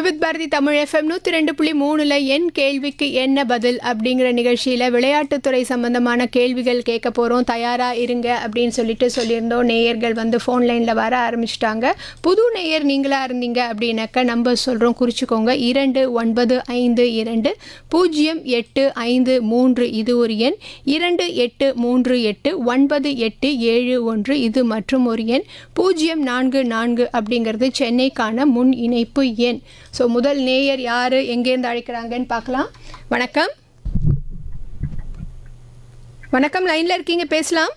Vividh Bharathi Tamil FM 102.3ல என் கேள்விக்கு என்ன பதில் அப்படிங்கிற நிகழ்ச்சியில் விளையாட்டுத்துறை சம்பந்தமான கேள்விகள் கேட்க போகிறோம். தயாராக இருங்க அப்படின்னு சொல்லியிருந்தோம். நேயர்கள் வந்து ஃபோன் லைனில் வர ஆரம்பிச்சிட்டாங்க. புது நேயர் நீங்களாக இருந்தீங்க அப்படின்னாக்கா நம்பர் சொல்கிறோம், குறிச்சிக்கோங்க. 2952208553 இது ஒரு எண். 28389871 இது மற்றும் ஒரு எண். 044 அப்படிங்கிறது சென்னைக்கான முன் இணைப்பு எண். ஸோ முதல் நேயர் யாரு, எங்கேருந்து அழைக்கிறாங்கன்னு பார்க்கலாம். வணக்கம். வணக்கம், லைன்ல இருக்கீங்க, பேசலாம்.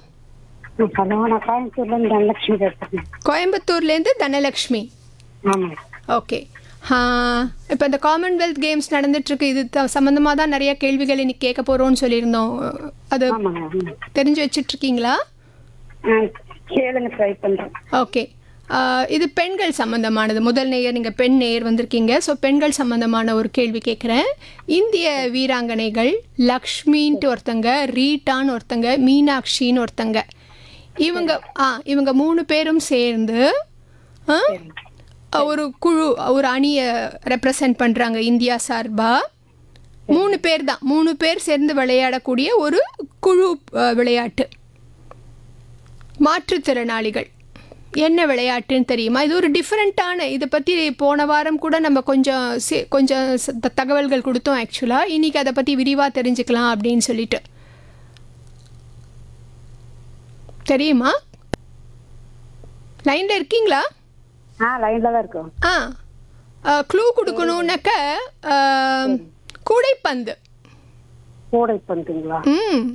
கோயம்புத்தூர்லேருந்து தனலட்சுமி. ஓகே. இப்போ இந்த காமன்வெல்த் கேம்ஸ் நடந்துட்டுருக்கு, இது சம்மந்தமாக தான் நிறைய கேள்விகள் இன்னைக்கு கேட்க போகிறோம்னு சொல்லியிருந்தோம். அது தெரிஞ்சு வச்சிட்ருக்கீங்களா? ஓகே. இது பெண்கள் சம்பந்தமானது. முதல் நேயர், நீங்கள் பெண் நேயர் வந்திருக்கீங்க. ஸோ பெண்கள் சம்பந்தமான ஒரு கேள்வி கேட்குறேன். இந்திய வீராங்கனைகள் லக்ஷ்மின்ட்டு ஒருத்தங்க, ரீட்டான்னு ஒருத்தங்க, மீனாட்சின்னு ஒருத்தங்க. இவங்க 3 பேரும் சேர்ந்து ஒரு குழு, ஒரு அணியை ரெப்ரசன்ட் பண்ணுறாங்க இந்தியா சார்பாக. 3 பேர் சேர்ந்து விளையாடக்கூடிய ஒரு குழு விளையாட்டு. மாற்றுத்திறனாளிகள். என்ன விளையாட்டுன்னு தெரியுமா? இது ஒரு டிஃப்ரெண்ட்டான, இதை பற்றி போன வாரம் கூட நம்ம கொஞ்சம் தகவல்கள் கொடுத்தோம். ஆக்சுவலாக இன்றைக்கி அதை பற்றி விரிவாக தெரிஞ்சுக்கலாம் அப்படின்னு சொல்லிட்டு. தெரியுமா? லைனில் இருக்கீங்களா? லைன்ல தான் இருக்கோம். க்ளூ கொடுக்கணுன்னாக்க கூடைப்பந்து. கூடைப்பந்துங்களா?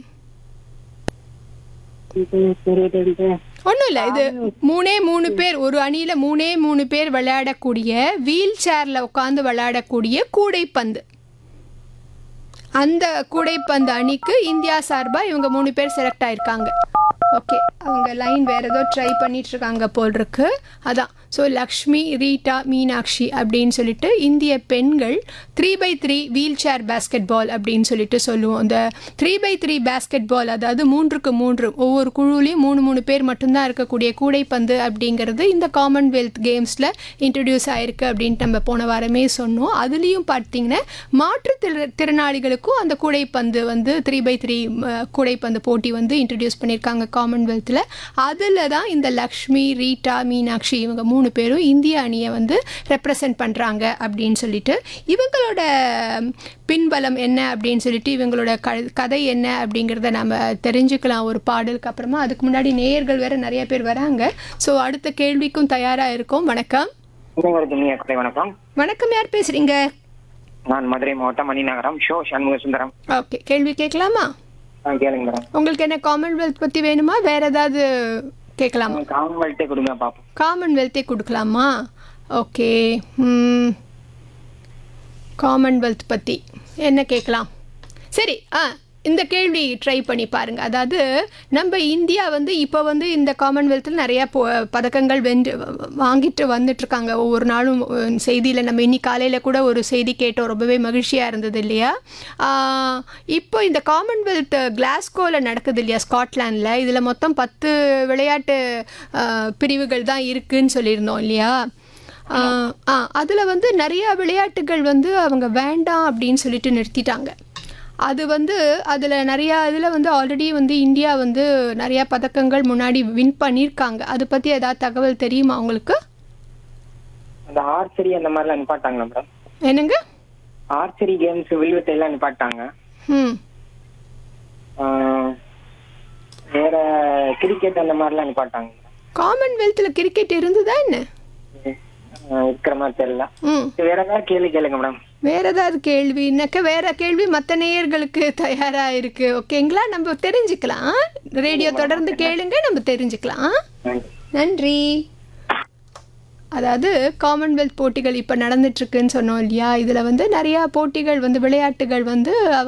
ஒன்றும் இல்லை, இது 3 பேர், ஒரு அணியில் 3 பேர் விளையாடக்கூடிய, வீல் சேரில் உட்காந்து விளையாடக்கூடிய கூடைப்பந்து. அந்த கூடைப்பந்து அணிக்கு இந்தியா சார்பாக இவங்க 3 பேர் செலக்ட் ஆயிருக்காங்க. ஓகே, அவங்க லைன் வேறு ஏதோ ட்ரை பண்ணிகிட்ருக்காங்க போல் இருக்கு. அதான். ஸோ லக்ஷ்மி, ரீட்டா, மீனாட்சி அப்படின்னு சொல்லிட்டு இந்திய பெண்கள் 3x3 வீல் சேர் பேஸ்கெட் பால் அப்படின்னு சொல்லிட்டு சொல்லுவோம். இந்த 3x3 பேஸ்கெட் பால், அதாவது 3க்கு 3, ஒவ்வொரு குழுலையும் 3 பேர் மட்டும்தான் இருக்கக்கூடிய கூடைப்பந்து அப்படிங்கிறது இந்த காமன்வெல்த் கேம்ஸில் இன்ட்ரடியூஸ் ஆகிருக்கு அப்படின்ட்டு நம்ம போன வாரமே சொன்னோம். அதுலேயும் பார்த்தீங்கன்னா மாற்றுத்திறனாளிகளுக்கும் அந்த கூடைப்பந்து வந்து 3x3 கூடைப்பந்து போட்டி வந்து இன்ட்ரடியூஸ் பண்ணியிருக்காங்க காமன்வெல்த்தில். அதில் தான் இந்த லக்ஷ்மி, ரீட்டா, மீனாட்சி இவங்க 3 பேரும் இந்திய அணியை வந்து ரெப்ரசன்ட் பண்ணுறாங்க அப்படின்னு சொல்லிட்டு. இவங்களோட பின்பலம் என்ன அப்படின்னு சொல்லிட்டு, இவங்களோட கதை என்ன அப்படிங்கிறத நம்ம தெரிஞ்சுக்கலாம் ஒரு பாடலுக்கு அப்புறமா. அதுக்கு முன்னாடி நேயர்கள் வேற நிறைய பேர் வராங்க. ஸோ அடுத்த கேள்விக்கும் தயாராக இருக்கும். வணக்கம். வணக்கம். வணக்கம், யார் பேசுறீங்க? நான் மதுரை மாவட்டம் மணிநகரம் ஷோ சண்முக சுந்தரம். ஓகே, கேள்வி கேட்கலாமா? கேளுங்க மேடம். உங்களுக்கு என்ன காமன்வெல்த் பற்றி வேணுமா, வேற ஏதாவது கேட்கலாமா? காமன்வெல்த்தே கொடுங்க பாப்போம். காமன்வெல்த்தே கொடுக்கலாமா? ஓகே. காமன்வெல்த் பற்றி என்ன கேட்கலாம்? சரி, இந்த கேள்வி ட்ரை பண்ணி பாருங்கள். அதாவது நம்ம இந்தியா வந்து இப்போ வந்து இந்த காமன்வெல்த்தில் நிறையா பதக்கங்கள் வாங்கிட்டு வந்துட்டுருக்காங்க. ஒவ்வொரு நாளும் செய்தியில் நம்ம இன்னி காலையில் கூட ஒரு செய்தி கேட்டோம், ரொம்பவே மகிழ்ச்சியாக இருந்தது இல்லையா? இப்போ இந்த காமன்வெல்த் கிளாஸ்கோவில் நடக்குது இல்லையா, ஸ்காட்லாண்டில். இதில் மொத்தம் 10 விளையாட்டு பிரிவுகள் தான் இருக்குதுன்னு சொல்லியிருந்தோம் இல்லையா? அதில் வந்து நிறையா விளையாட்டுகள் வந்து அவங்க வேண்டாம் அப்படின்னு சொல்லிட்டு நிறுத்திட்டாங்க. அது வந்து அதில் நிறையா இதில் வந்து ஆல்ரெடி வந்து இந்தியா வந்து நிறையா பதக்கங்கள் முன்னாடி வின் பண்ணியிருக்காங்க. அதை பற்றி ஏதாவது தகவல் தெரியுமா உங்களுக்கு? அந்த ஆர்ச்சரி அந்த மாதிரிலாம் நிப்பாட்டாங்களா மேடம்? என்னங்க? ஆர்ச்சரி கேம்ஸ், வில்வித்தை எல்லாம் நிப்பாட்டாங்க. வேற கிரிக்கெட் அந்த மாதிரிலாம் நிப்பாட்டாங்க. காமன்வெல்த்தில் கிரிக்கெட் இருந்ததா என்ன? இருக்கிற மாதிரி தெரியல. வேற ஏதாவது கேள்வி கேளுங்க மேடம். வேற ஏதாவது கேள்வினாக்க வேற கேள்வி மற்ற நேயர்களுக்கு தயாராக இருக்கு. ஓகேங்களா? நம்ம தெரிஞ்சுக்கலாம். ரேடியோ தொடர்ந்து கேளுங்க, நம்ம தெரிஞ்சுக்கலாம். நன்றி. அதாவது காமன்வெல்த் போட்டிகள் இப்போ நடந்துட்டுருக்குன்னு சொன்னோம் இல்லையா? இதில் வந்து நிறையா போட்டிகள் வந்து விளையாட்டுகள் வந்து அவங்க